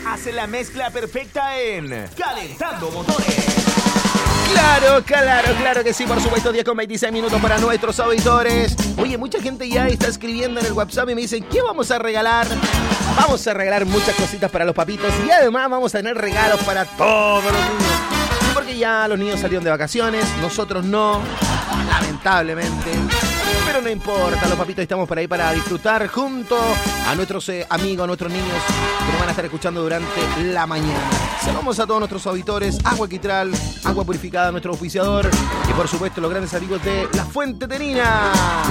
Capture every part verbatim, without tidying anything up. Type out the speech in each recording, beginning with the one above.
hace la mezcla perfecta en Calentando Motores. Claro, claro, claro que sí, por supuesto, diez con veintiséis minutos para nuestros auditores. Oye, mucha gente ya está escribiendo en el WhatsApp y me dicen, ¿qué vamos a regalar? Vamos a regalar muchas cositas para los papitos y además vamos a tener regalos para todos los niños. Porque ya los niños salieron de vacaciones, nosotros no, lamentablemente. Pero no importa, los papitos estamos por ahí para disfrutar junto a nuestros eh, amigos, a nuestros niños que nos van a estar escuchando durante la mañana. Saludamos a todos nuestros auditores, Agua Quitral, Agua Purificada, nuestro oficiador y por supuesto los grandes amigos de La Fuente Tenina.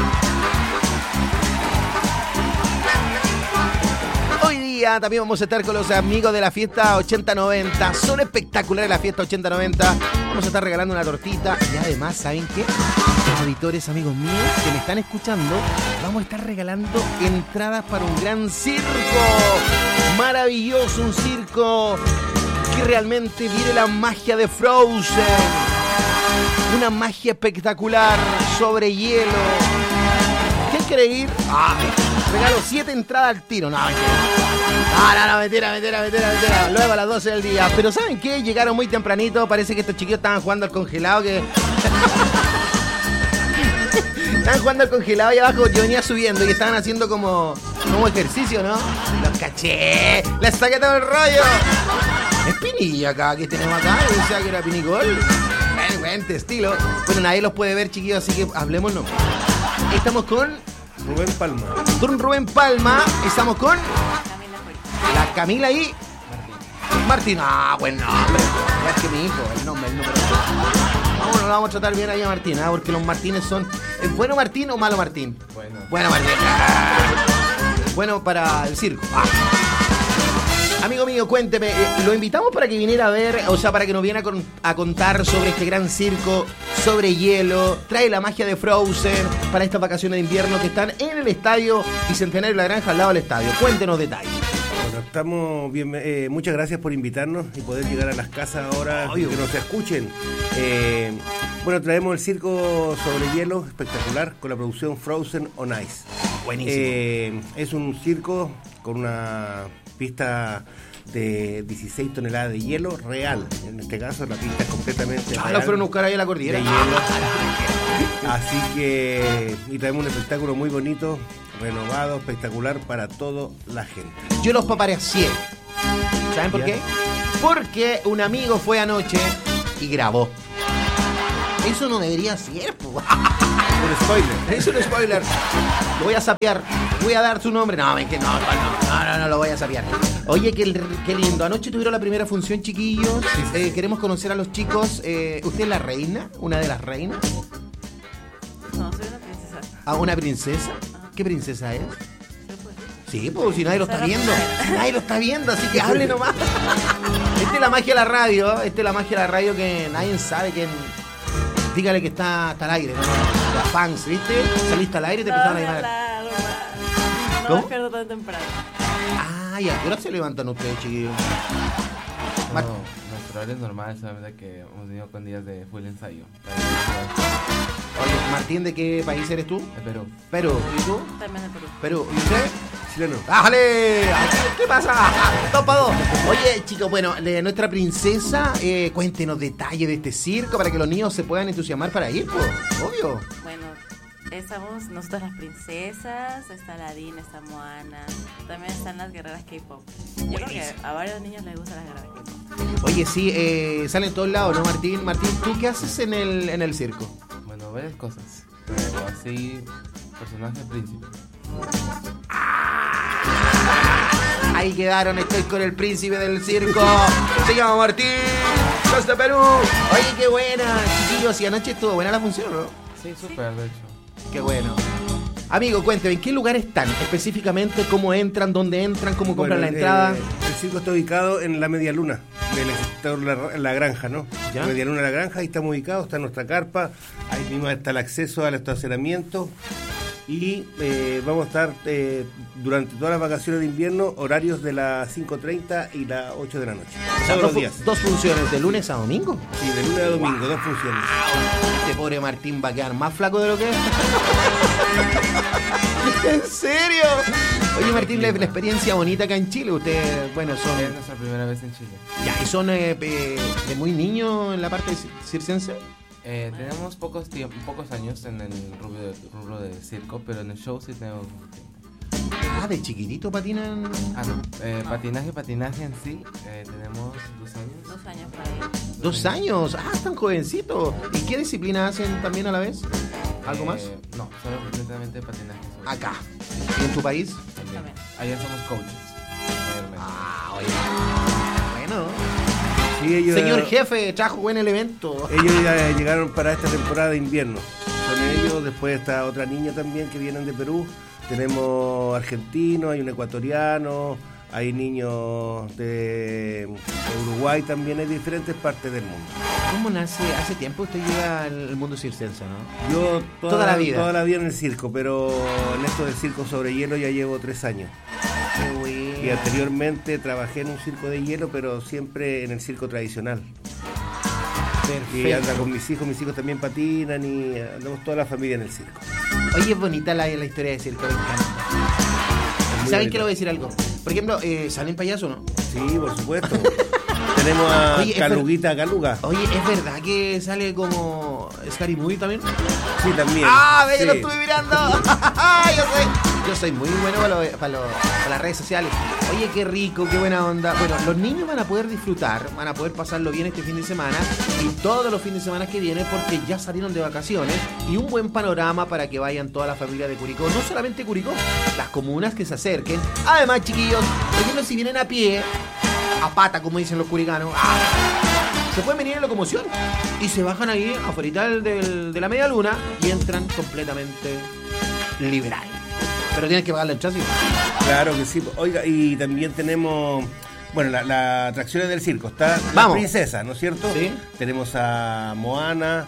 Hoy día también vamos a estar con los amigos de la fiesta ochenta noventa. Son espectaculares la fiesta ochenta noventa. Vamos a estar regalando una tortita y además, ¿saben qué? Los auditores, amigos míos, que me están escuchando, vamos a estar regalando entradas para un gran circo. Maravilloso, un circo que realmente vive la magia de Frozen. Una magia espectacular sobre hielo. ¿Quién quiere ir? Ah, regalo siete entradas al tiro. No, mentira. No, no, no, mentira, mentira, mentira, mentira. Luego a las doce del día. Pero ¿saben qué? Llegaron muy tempranito. Parece que estos chiquillos estaban jugando al congelado que... Estaban jugando al congelado y abajo yo venía subiendo y estaban haciendo como, como ejercicio, ¿no? Los caché, les saqué todo el rollo. Es Pinilla acá, que tenemos acá, yo decía que era Pinicol. Buen, buen estilo. Bueno, nadie los puede ver, chiquillos, así que hablemos, ¿no? Estamos con... Rubén Palma. Con Rubén Palma, estamos con... La Camila y... Martín. Ah, buen nombre. Es que mi hijo, el nombre, el nombre. Vamos, lo vamos a tratar bien ahí a Martín, ¿eh? Porque los Martínez son... ¿Es bueno Martín o malo Martín? Bueno. Bueno Martín. Bueno para el circo. Ah. Amigo mío, cuénteme, lo invitamos para que viniera a ver, o sea, para que nos viera a, con, a contar sobre este gran circo, sobre hielo, trae la magia de Frozen para estas vacaciones de invierno que están en el estadio Bicentenario La Granja, al lado del estadio. Cuéntenos detalles. Bueno, estamos bien, eh, muchas gracias por invitarnos y poder llegar a las casas ahora, Obvio. que nos escuchen. Eh, bueno, traemos el circo sobre hielo espectacular con la producción Frozen on Ice. Buenísimo. Eh, es un circo con una pista de dieciséis toneladas de hielo real. En este caso la pista es completamente ah, real. ¿La fueron a buscar ahí a la cordillera? De hielo. Así que, y traemos un espectáculo muy bonito, renovado, espectacular para toda la gente. Yo los paparazzié. ¿Saben por qué? Porque un amigo fue anoche y grabó. Eso no debería ser, po. Un spoiler. Es un spoiler. Lo voy a sapear. Voy a dar su nombre. No, es que no, no, no, no, no, lo voy a sapear. Oye, qué, qué lindo. Anoche tuvieron la primera función, chiquillos. Eh, queremos conocer a los chicos. Eh, ¿Usted es la reina? ¿Una de las reinas? No, soy una princesa. ¿Ah, una princesa? ¿Qué princesa es? Sí, pues si nadie lo está viendo. Nadie lo está viendo, así que hable nomás. Esta es la magia de la radio. Esta es la magia de la radio que nadie sabe quién. Dígale que está, está al aire, ¿no? Las fans, ¿viste? Saliste al aire y te empezaron a llamar. No ¿Cómo? me despierto tan temprano. Ah, ¿y a qué hora se levantan ustedes, chiquillos? No, nuestro horario es normal, solamente que hemos venido con días de full ensayo. Oye, Martín, ¿de qué país eres tú? De Perú. Perú. ¿Y tú? También de Perú. Perú. ¿Y usted? Chileno. ¡Bájale! ¿Qué pasa? Dos para dos. Oye, chicos, bueno, de nuestra princesa, eh, cuéntenos detalles de este circo para que los niños se puedan entusiasmar para ir, pues, obvio. Bueno, estamos nosotras las princesas, está Aladdin, está Moana, también están las guerreras K-pop. Yo creo que a varios niños les gustan las guerreras K-pop. Oye, sí, eh, salen en todos lados, ¿no, Martín? Martín, ¿tú qué haces en el, en el circo? Bueno, varias cosas. Pero así, personaje príncipe. Ahí quedaron, estoy con el príncipe del circo. Se llama Martín, los de Perú. Oye, qué buena, chiquillos. Y anoche estuvo buena la función, ¿no? Sí, súper, de hecho. Qué bueno. Amigo, cuénteme, ¿en qué lugar están específicamente? ¿Cómo entran? ¿Dónde entran? ¿Cómo compran Bueno, la entrada? Eh, el circo está ubicado en la Media Luna del sector La, la Granja, ¿no? ¿Ya? La Media Luna de La Granja, ahí estamos ubicados, está nuestra carpa, ahí mismo está el acceso al estacionamiento Y eh, vamos a estar eh, durante todas las vacaciones de invierno, horarios de las cinco treinta y las ocho de la noche. O sea, Todos dos, los días. dos funciones, de lunes a domingo. Sí, de lunes a domingo, wow. Dos funciones. Este pobre Martín va a quedar más flaco de lo que es. ¿En serio? Oye, Martín, la, la experiencia bonita acá en Chile. Ustedes, bueno, son... Es nuestra primera vez en Chile. Ya, ¿y son eh, eh, de muy niño en la parte circense? Eh, tenemos pocos tiemp- pocos años en el rubro de, rubro de circo, pero en el show sí tenemos tiempo. Ah, de chiquitito patinan. Ah, no. Eh, patinaje, patinaje en sí, eh, tenemos dos años. Dos años para ahí. Dos años. Ah, están jovencitos. ¿Y qué disciplina hacen también a la vez? ¿Algo Eh, más? No, solo completamente patinaje. Solo. Acá. ¿Y en tu país? También. Allá somos coaches. mayormente. Ah, oye. Bueno. Sí, ellos, Señor jefe, trajo buen el evento. Ellos ya llegaron para esta temporada de invierno. Son ellos, después está otra niña también que vienen de Perú. Tenemos argentinos, hay un ecuatoriano, hay niños de Uruguay también, hay diferentes partes del mundo. ¿Cómo nace? Hace tiempo usted llega al mundo circense, ¿no? Yo toda, Toda la vida. Toda la vida en el circo, pero en esto del circo sobre hielo ya llevo tres años. Qué bueno. Y anteriormente trabajé en un circo de hielo, pero siempre en el circo tradicional. Perfecto. Y ando con mis hijos, mis hijos también patinan y andamos toda la familia en el circo. Oye, es bonita la, la historia de circo, me encanta. Muy ¿Saben bonito. que le voy a decir algo? Por ejemplo, eh, ¿salen payasos, no? Sí, por supuesto. Tenemos a Oye, es Caluguita Caluga. Oye, ¿es verdad que sale como Scary Movie también? Sí, también. ¡Ah, ve, sí. lo estuve mirando! yo, soy, yo soy muy bueno para, lo- para, lo- para las redes sociales. Oye, qué rico, qué buena onda. Bueno, los niños van a poder disfrutar, van a poder pasarlo bien este fin de semana y todos los fines de semana que vienen porque ya salieron de vacaciones y un buen panorama para que vayan toda la familia de Curicó. No solamente Curicó, las comunas que se acerquen. Además, chiquillos, por ejemplo, si vienen a pie, a pata, como dicen los curicanos, ¡ah! Se pueden venir en locomoción y se bajan ahí afuera del, del- de la media luna y entran completamente liberal. Pero tienen que pagar la entrada, ¿sí? Claro que sí. Oiga, y también tenemos, bueno, las la atracciones del circo. Está la Vamos. princesa, ¿no es cierto? Sí. Tenemos a Moana,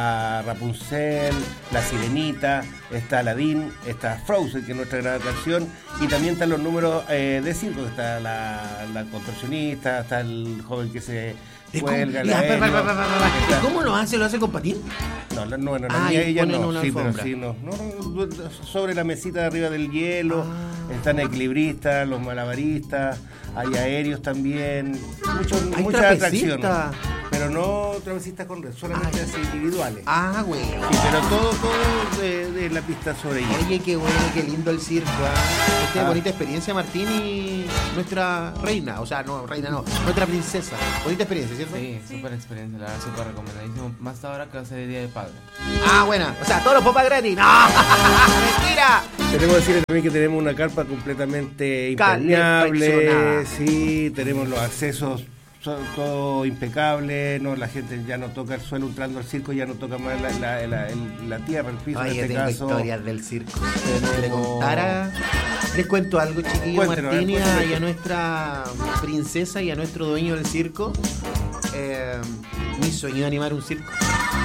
a Rapunzel, la Sirenita, está Aladdin, está Frozen, que es nuestra gran atracción, y también están los números eh, de circo, está la, la contorsionista, está el joven que se ¿De cómo? cuelga, Ya, la pa, pa, Elio, pa, pa, pa, pa. está- ¿Y cómo lo hace? ¿Lo hace con patín? No, la, no, no, la Ah, niña, y ella ponen no, una sí, pero alfombra. sí, no, no, no, sobre la mesita de arriba del hielo, Ah. están equilibristas, los malabaristas, hay aéreos también, mucho, Hay muchas trapecistas. atracciones, pero no trapecistas con red, solamente Ay. así individuales. Ah, güey. Sí, pero todo, todo de, de la pista sobre hielo. Oye, qué bueno, qué lindo el circo. ¿ah? Esta Ah. bonita experiencia, Martín, y nuestra reina, o sea, no, reina no, nuestra princesa. Bonita experiencia, ¿cierto? Sí, súper experiencia, la verdad, súper recomendadísimo. Más ahora que va a ser el Día del Padre. Ah, buena. O sea, todos los popas gratis. ¡No! ¡Mentira! Tenemos que decirle también que tenemos una carpa completamente Calefaccionada. impermeable, sí, tenemos los accesos so- todo impecable, no, la gente ya no toca el suelo entrando al circo, ya no toca más la, la, la, el- la tierra, el piso. Oye, en este tengo caso. historias del circo. Tenemos- Si le contara... Les cuento algo, chiquillo, Cuéntenos, Martín, y a, cuéntenos. y a nuestra princesa y a nuestro dueño del circo. Eh, mi sueño de animar un circo.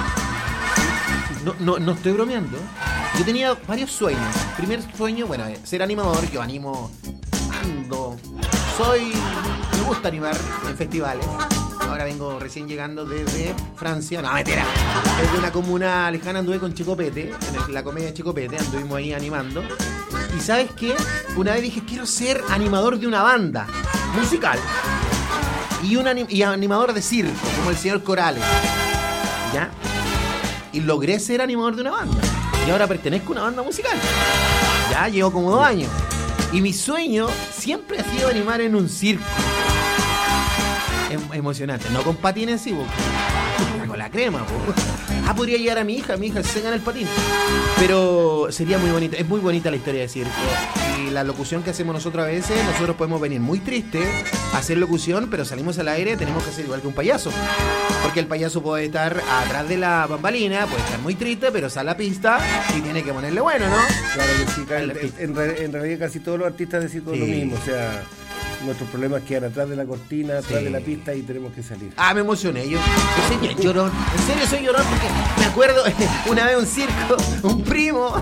No, no, no estoy bromeando. Yo tenía varios sueños. Primer sueño, bueno, eh, ser animador. Yo animo, ando, soy, me gusta animar en festivales. Ahora vengo recién llegando desde Francia. No, mentira. Desde una comuna lejana anduve con Chicopete, en el- la comedia Chicopete, anduvimos ahí animando. Y ¿sabes qué? Una vez dije, quiero ser animador de una banda musical. Y un anim- y animador de circo, como el señor Corales. ¿Ya? Y logré ser animador de una banda. Y ahora pertenezco a una banda musical. Ya, llevo como dos años. Y mi sueño siempre ha sido animar en un circo. Em- emocionante. No con patines, sí, po. Con la crema, po. Ah, podría llegar a mi hija. Mi hija se gana el patín. Pero sería muy bonita. Es muy bonita la historia de circo. Y la locución que hacemos nosotros a veces, nosotros podemos venir muy tristes a hacer locución, pero salimos al aire, tenemos que hacer igual que un payaso. Porque el payaso puede estar atrás de la bambalina, puede estar muy triste, pero sale a la pista y tiene que ponerle bueno, ¿no? Claro que sí, ca- Al- en, en re- en realidad casi todos los artistas de circo Sí. es lo mismo, o sea, nuestros problemas quedan atrás de la cortina, atrás Sí. de la pista y tenemos que salir. Ah, me emocioné. Yo, yo soy bien llorón. En serio soy llorón porque me acuerdo una vez un circo, un primo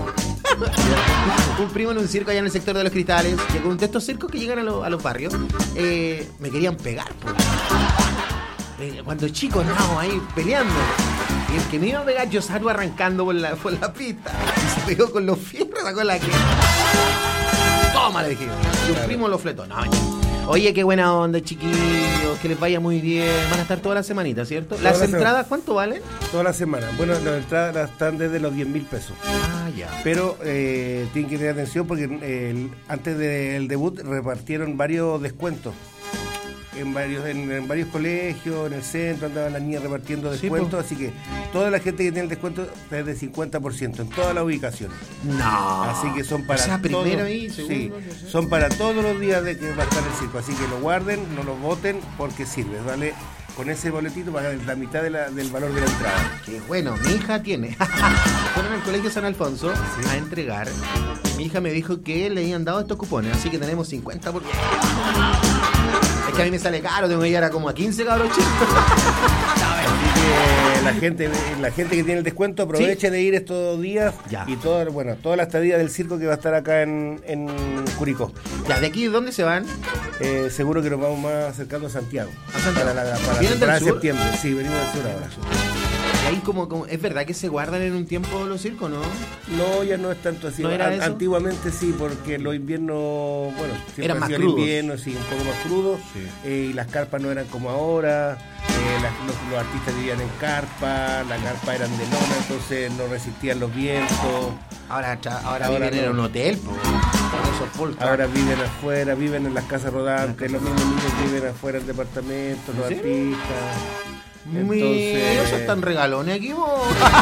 Un primo en un circo allá en el sector de Los Cristales, que con estos circos que llegan a, lo, a los barrios, eh, me querían pegar, pues. Eh, cuando chicos andábamos ahí peleando. Y el que me iba a pegar, yo salgo arrancando por la, por la pista. Y se pegó con los fierros, sacó la que... Toma, le dije. Y un primo lo fletó. No, oye, qué buena onda, chiquillos. Que les vaya muy bien. Van a estar toda la semanita, ¿cierto? Toda ¿Las la entradas semana. cuánto valen? Toda la semana. Bueno, las entradas están desde los diez mil pesos. Ah, ya. Pero eh, tienen que tener atención porque eh, antes del debut repartieron varios descuentos. En varios, en, en varios colegios, en el centro, andaban las niñas repartiendo descuentos, sí, así que toda la gente que tiene el descuento es de cincuenta por ciento en todas las ubicaciones. No. Así que son para o sea, todos, primero ahí, segundo, sí, no sé. son para todos los días de que va a estar el circo, así que lo guarden, no lo voten porque sirve, ¿vale? Con ese boletito pagan la mitad de la, del valor de la entrada. Qué bueno, mi hija tiene. Fueron al colegio San Alfonso sí. a entregar. Mi hija me dijo que le habían dado estos cupones, así que tenemos cincuenta por ciento. Es que a mí me sale caro, tengo que llegar a como a quince cabros chicos. Así que la gente, la gente que tiene el descuento aproveche ¿sí? de ir estos días ya. y toda, bueno, toda la estadía del circo que va a estar acá en, en Curicó. Ya, ¿de aquí dónde se van? Eh, seguro que nos vamos más acercando a Santiago. ¿A Santiago? Para la, para ¿Vienen para del sur? septiembre, sí, venimos del sur ahora. Y ahí como, como, ¿es verdad que se guardan en un tiempo los circos, no? No, ya no es tanto así. ¿No era eso? Antiguamente sí, porque los inviernos, bueno, siempre eran ha más sido crudos. el invierno, sí, un poco más crudos, sí. eh, y las carpas no eran como ahora, eh, las, los, los artistas vivían en carpa, las carpas eran de lona, entonces no resistían los vientos. Ahora, ahora, ahora viven no. en un hotel, po, con esos full ahora viven afuera, viven en las casas rodantes, los mismos niños viven afuera del departamento, los ¿Sí? artistas. Entonces... Esos están regalones aquí, vos.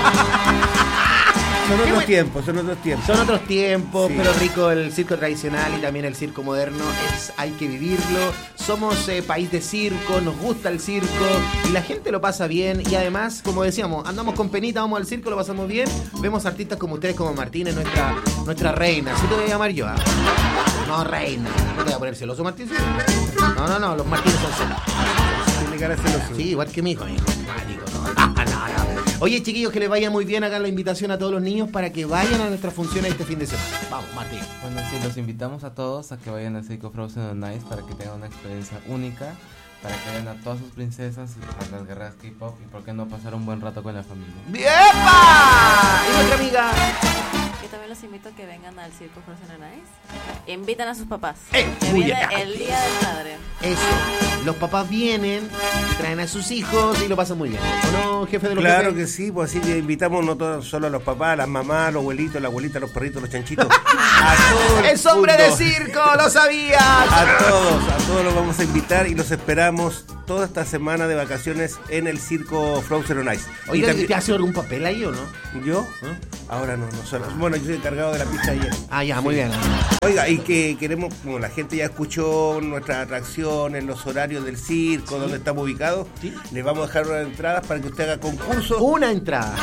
Son otros bueno. tiempos, son otros tiempos. Son otros tiempos, sí. pero rico el circo tradicional y también el circo moderno. Es, hay que vivirlo. Somos eh, país de circo, nos gusta el circo y la gente lo pasa bien. Y además, como decíamos, andamos con penita, vamos al circo, lo pasamos bien. Vemos artistas como ustedes, como Martínez, nuestra, nuestra reina. ¿Sí te voy a llamar yo? ¿eh? No, reina. ¿No te voy a poner celoso, Martín? No, no, no, los Martínez son celosos. Tiene cara celoso. Sí, igual que mi hijo, mi hijo. Mágico, no, no, no, no. Oye, chiquillos, que les vaya muy bien. Hagan la invitación a todos los niños para que vayan a nuestras funciones este fin de semana. Vamos, Martín. Bueno, sí, los invitamos a todos a que vayan al Circo Frozen on Ice para que tengan una experiencia única, para que vean a todas sus princesas, a las guerreras K-pop y por qué no pasar un buen rato con la familia. ¡Viepa! Y nuestra amiga. Yo también los invito a que vengan al Circo Frozen on Ice. Invitan a sus papás. ¡Eh! Que Muy viene bien. el Día del Padre. Eso. Los papás vienen, traen a sus hijos y lo pasan muy bien. ¿O no, jefe de los Claro jefes? que sí, pues así que invitamos no todo, solo a los papás, a las mamás, a los abuelitos, a la abuelita, a los perritos, a los chanchitos. A todo el ¡Es hombre de mundo. circo! ¡Lo sabías! A todos, a todos los vamos a invitar y los esperamos toda esta semana de vacaciones en el Circo Frozen on Ice. Y Oiga, también- ¿te hace algún papel ahí o no? ¿Yo? ¿Ah? Ahora no, no solo. Bueno, yo soy encargado de la pista ayer. Ah, ya, muy bien. Oiga, y que queremos, como la gente ya escuchó nuestras atracciones, los horarios del circo, Sí. dónde estamos ubicados, Sí. les vamos a dejar unas entradas para que usted haga concursos. Una entrada.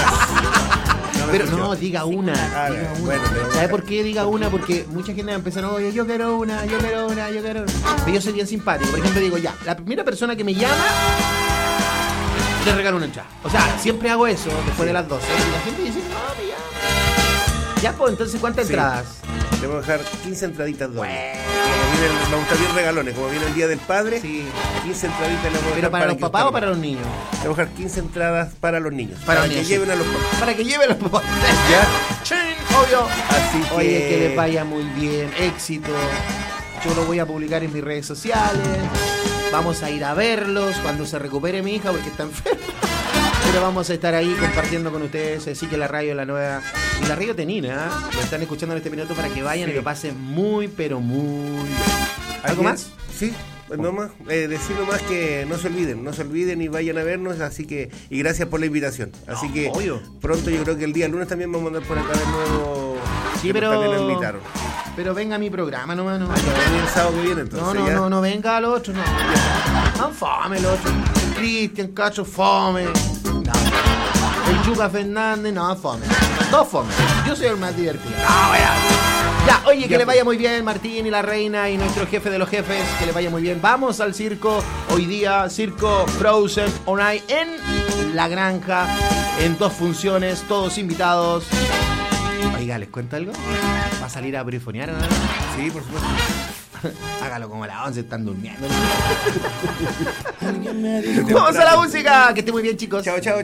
No me Pero escuchó. no, diga una. Ah, diga una. bueno, pero- ¿Sabe por qué diga una? Porque mucha gente va a empezar, oye, yo quiero una, yo quiero una, yo quiero una. Pero yo soy bien simpático. Por ejemplo, digo, ya, la primera persona que me llama, le regalo una entrada. O sea, siempre hago eso después de las doce. Y la gente dice, no, me llama. Ya, pues, entonces, ¿cuántas Sí. entradas? Le vamos a dejar quince entraditas dobles. Bueno. Como viene el, me gusta bien regalones, como viene el Día del Padre, Sí. quince entraditas le vamos a dejar ¿Pero para los que papás usted- o para los niños? Le vamos a dejar quince entradas para los niños. Para Para, los que niños, lleven sí. a los papás. Para que lleven los papás. ¿Ya? ¡Chin! Obvio. Así que... Oye, que les vaya muy bien, éxito. Yo lo voy a publicar en mis redes sociales. Vamos a ir a verlos cuando se recupere mi hija porque está enferma. Pero vamos a estar ahí compartiendo con ustedes. Así que la radio, la nueva y la radio Tenina, ¿eh? Lo están escuchando en este minuto para que vayan Sí. y lo pasen muy, pero muy bien. ¿Algo ¿Alguien? más? Sí, pues no más. Eh, decir nomás que no se olviden, no se olviden y vayan a vernos. Así que, y gracias por la invitación. Así que obvio. pronto yo creo que el día lunes también vamos a andar por acá de nuevo. Sí, que pero. También nos invitaron. Pero venga a mi programa nomás, no. Ah, que va a venir el sábado que viene, entonces. No, no, ya. no, no venga al otro, no. No, fome el otro. Cristian, Cacho, fome. No. El Yuca Fernández, no, fome. Dos fome. Yo soy el más divertido. No, vea. Ya, oye, que Ya, le pues. vaya muy bien, Martín y la reina y nuestro jefe de los jefes, que le vaya muy bien. Vamos al circo hoy día, Circo Frozen on Ice en La Granja, en dos funciones, todos invitados. Oiga, ¿les cuento algo? ¿Va a salir a perifonear o no? Sí, por supuesto. Hágalo como a las once, están durmiendo. Vamos a la música. Que esté muy bien, chicos. Chao, chao.